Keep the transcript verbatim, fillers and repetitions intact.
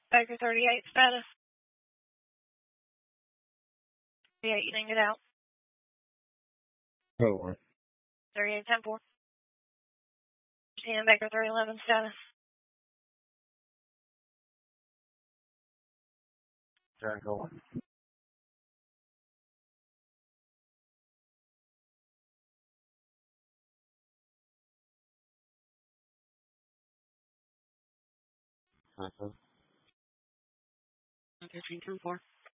Baker thirty-eight status. thirty-eight, you didn't get out. Oh, one. thirty-eight, ten four. ten, Baker three eleven status. Turn go. Uh-huh. fifteen, ten four.